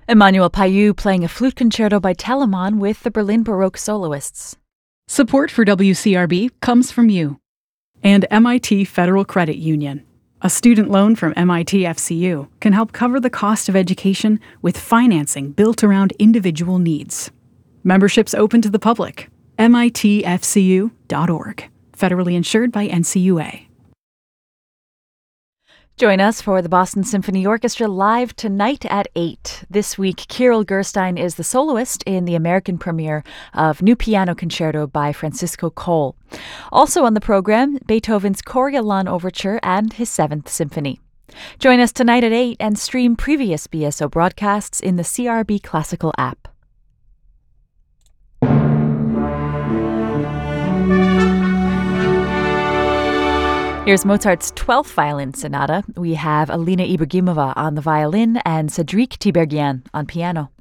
Emmanuel Payou playing a flute concerto by Telemann with the Berlin Baroque soloists. Support for WCRB comes from you and MIT Federal Credit Union. A student loan from MIT FCU can help cover the cost of education with financing built around individual needs. Membership's open to the public. mitfcu.org. Federally insured by NCUA. Join us for the Boston Symphony Orchestra live tonight at 8. This week, Kirill Gerstein is the soloist in the American premiere of New Piano Concerto by Francisco Cole. Also on the program, Beethoven's Coriolan Overture and his 7th Symphony. Join us tonight at 8 and stream previous BSO broadcasts in the CRB Classical app. Here's Mozart's 12th Violin Sonata. We have Alina Ibragimova on the violin and Cedric Tiberghien on piano.